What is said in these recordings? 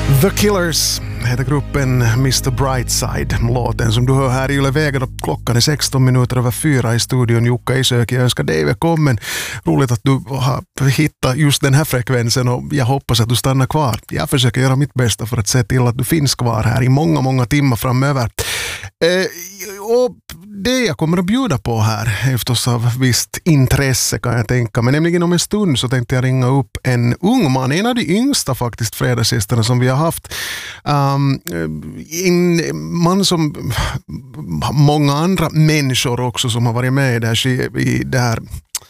The Killers heter gruppen Mr. Brightside. Låten som du hör här i Yle Vega då klockan är 16 minuter över 4 i studion. Jukka Isök, jag önskar dig välkommen. Roligt att du har hittat just den här frekvensen och jag hoppas att du stannar kvar. Jag försöker göra mitt bästa för att se till att du finns kvar här i många timmar framöver. Och det jag kommer att bjuda på här är förstås av visst intresse kan jag tänka. Men nämligen om en stund så tänkte jag ringa upp en ung man, en av de yngsta faktiskt fredagsgästerna som vi har haft. En man som många andra människor också som har varit med i det här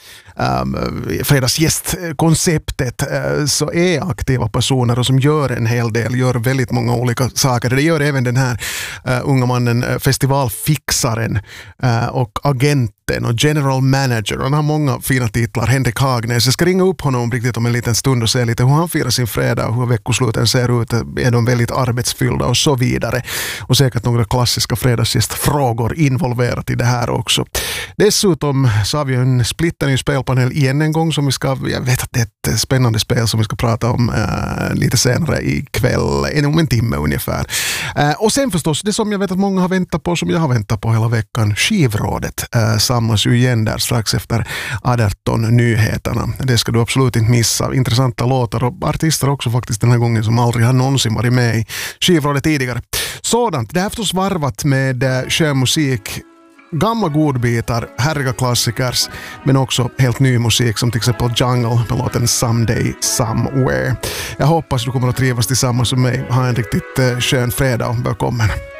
fredagsgästkonceptet så är aktiva personer och som gör en hel del, gör väldigt många olika saker. Det gör även den här unga mannen, festivalfixaren och agenten och general manager. Han har många fina titlar, Henrik Hagnäs. Jag ska ringa upp honom riktigt om en liten stund och se lite hur han firar sin fredag och hur veckosluten ser ut. Är de väldigt arbetsfyllda och så vidare. Och säkert några klassiska fredagsgästfrågor involverat i det här också. Dessutom så har vi en splitterny spelpanel igen en gång som vi ska, jag vet att det är ett spännande spel som vi ska prata om lite senare ikväll, om en timme ungefär. Och sen förstås, det som jag vet att många har väntat på, som jag har väntat på hela veckan, Skivrådet samlas ju igen där strax efter 18 nyheterna. Det ska du absolut inte missa. Intressanta låtar och artister också faktiskt den här gången som aldrig har någonsin varit med i Skivrådet tidigare. Sådant, det är förstås varvat med skön musik, gamla godbitar, härliga klassikers, men också helt ny musik som till exempel Jungle med låten Someday Somewhere. Jag hoppas du kommer att trivas tillsammans med mig. Ha en riktigt skön fredag och välkommen.